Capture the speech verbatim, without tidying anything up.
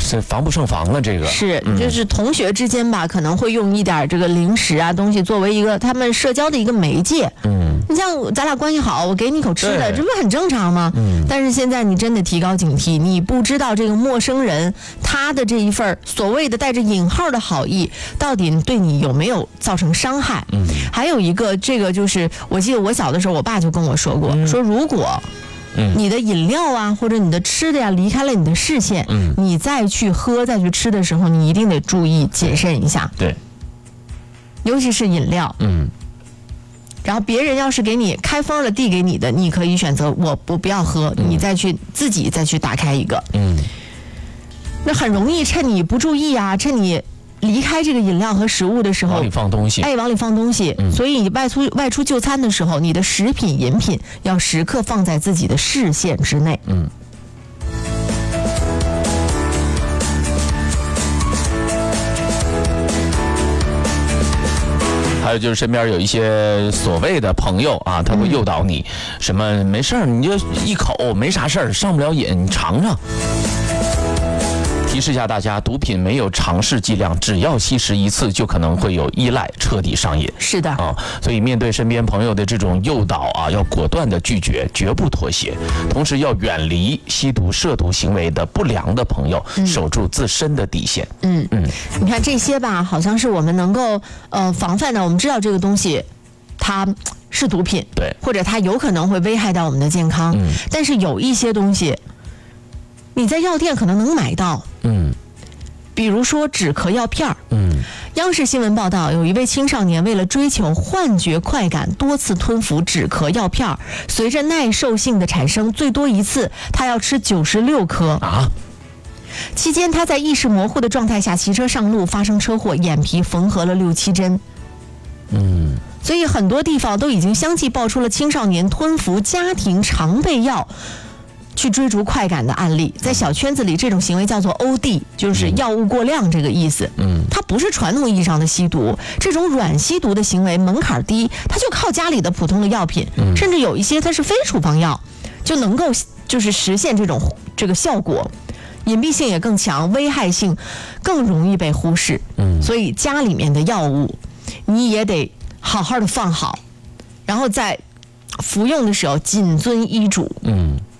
是防不胜防了。这个是，就是同学之间吧，可能会用一点这个零食啊东西作为一个他们社交的一个媒介。嗯，你像咱俩关系好，我给你口吃的，这不很正常吗？嗯。但是现在你真得提高警惕，你不知道这个陌生人他的这一份所谓的带着引号的好意，到底对你有没有造成伤害？嗯。还有一个，这个就是我记得我小的时候，我爸就跟我说过，嗯、说如果。嗯，你的饮料啊，或者你的吃的呀，离开了你的视线，嗯，你再去喝、再去吃的时候，你一定得注意谨慎一下。 对， 尤其是饮料，嗯。然后别人要是给你开封了递给你的，你可以选择我我不要喝，嗯、你再去自己再去打开一个，嗯。那很容易趁你不注意啊，趁你。离开这个饮料和食物的时候， 往里放东西， 哎，往里放东西。嗯、所以你外出外出就餐的时候，你的食品饮品要时刻放在自己的视线之内。嗯。 还有就是身边有一些所谓的朋友啊，他会诱导你，嗯、什么没事儿你就一口没啥事儿，上不了瘾，你尝尝。提示一下大家，毒品没有尝试剂量，只要吸食一次就可能会有依赖，彻底上瘾。 是的啊，所以面对身边朋友的这种诱导啊，要果断的拒绝，绝不妥协。同时要远离吸毒涉毒行为的不良的朋友，嗯、守住自身的底线。 嗯嗯，你看这些吧，好像是我们能够呃防范的。我们知道这个东西，它是毒品， 对， 或者它有可能会危害到我们的健康。嗯，但是有一些东西。你在药店可能能买到，嗯，比如说止咳药片儿，嗯，央视新闻报道，有一位青少年为了追求幻觉快感，多次吞服止咳药片儿，随着耐受性的产生，最多一次他要吃九十六颗啊。期间他在意识模糊的状态下骑车上路，发生车祸，眼皮缝合了六七针，嗯，所以很多地方都已经相继爆出了青少年吞服家庭常备药。去追逐快感的案例，在小圈子里，这种行为叫做 O D， 就是药物过量这个意思。嗯，它不是传统意义上的吸毒，这种软吸毒的行为门槛低，它就靠家里的普通的药品，嗯、甚至有一些它是非处方药，就能够就是实现这种这个效果，隐蔽性也更强，危害性更容易被忽视。嗯，所以家里面的药物你也得好好的放好，然后在服用的时候谨遵医嘱。嗯。